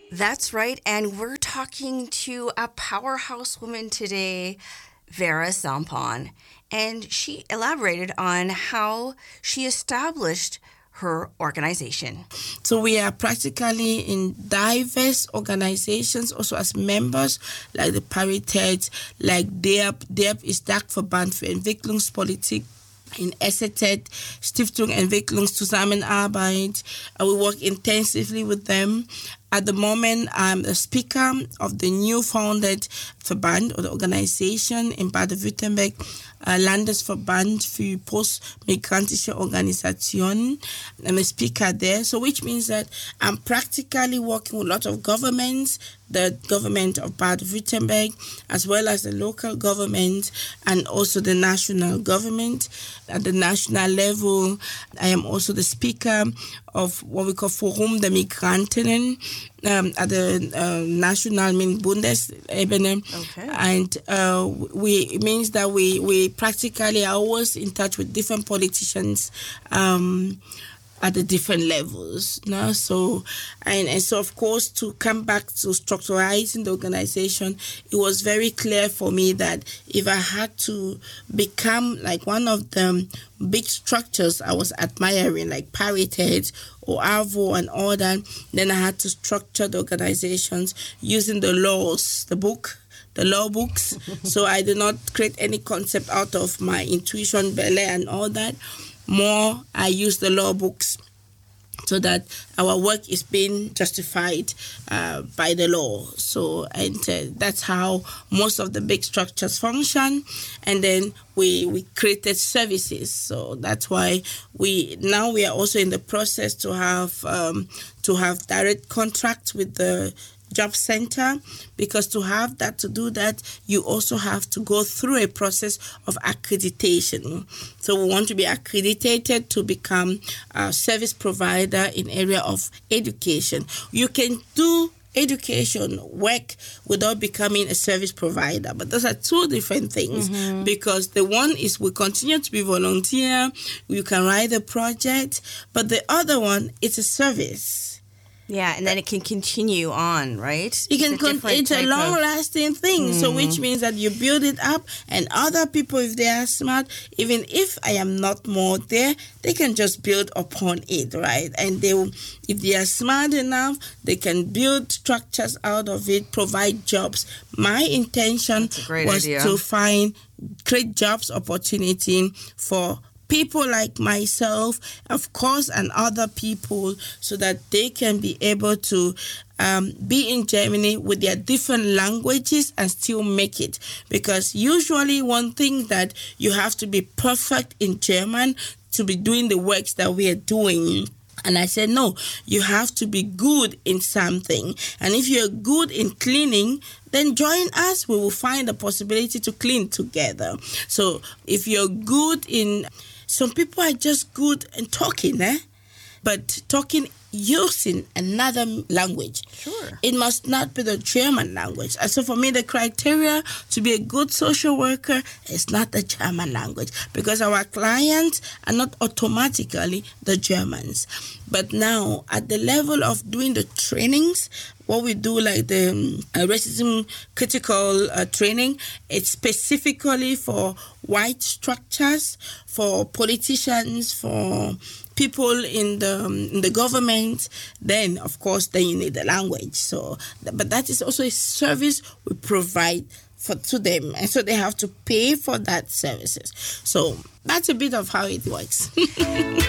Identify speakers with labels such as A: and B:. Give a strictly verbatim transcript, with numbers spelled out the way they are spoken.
A: That's right. And we're talking to a powerhouse woman today, Vera Zampon. And she elaborated on how she established her organization.
B: So we are practically in diverse organizations, also as members, like the Paritet, like D E P. D E P is Dachverband für Entwicklungspolitik in S E T, Stiftung Entwicklungszusammenarbeit. Uh, we work intensively with them. At the moment, I'm the speaker of the new founded Verband or the organization in Baden-Württemberg, uh, Landesverband für postmigrantische Organisationen. I'm a speaker there, so which means that I'm practically working with a lot of governments, the government of Baden-Württemberg, as well as the local government and also the national government. At the national level, I am also the speaker of what we call Forum der Migrantinnen um, at the uh, national mean Bundesebene.
A: Okay.
B: And uh, we it means that we, we practically are always in touch with different politicians um, at the different levels. No? So, and, and so, of course, to come back to structuralizing the organization, it was very clear for me that if I had to become like one of the big structures I was admiring, like Paritet or AVO and all that, then I had to structure the organizations using the laws, the book, the law books. So I did not create any concept out of my intuition, ballet and all that. More, I use the law books so that our work is being justified uh, by the law. So, and uh, that's how most of the big structures function. And then we we created services. So that's why we now we are also in the process to have um, to have direct contracts with the job center, because to have that, to do that, you also have to go through a process of accreditation. So we want to be accredited to become a service provider in area of education. You can do education work without becoming a service provider, but those are two different things. Mm-hmm. Because the one is we continue to be volunteer, you can write the project, but the other one is a service.
A: Yeah, and then it can continue on, right?
B: You can
A: it's a,
B: con- it's a long-lasting thing. Mm. So which means that you build it up, and other people, if they are smart, even if I am not more there, they can just build upon it, right? And they will, if they are smart enough, they can build structures out of it, provide jobs. My intention was
A: idea.
B: to find great jobs opportunity for people like myself, of course, and other people, so that they can be able to um, be in Germany with their different languages and still make it. Because usually one thing that you have to be perfect in German to be doing the works that we are doing. And I said, no, you have to be good in something. And if you're good in cleaning, then join us. We will find a possibility to clean together. So if you're good in... Some people are just good in talking, eh? But talking using another language.
A: Sure.
B: It must not be the German language. And so for me, the criteria to be a good social worker is not the German language, because our clients are not automatically the Germans. But now, at the level of doing the trainings, what we do, like the um, uh, racism critical uh, training, it's specifically for white structures, for politicians, for people in the um, in the government. Then, of course, then you need the language. So, but that is also a service we provide for to them, and so they have to pay for that services. So that's a bit of how it works.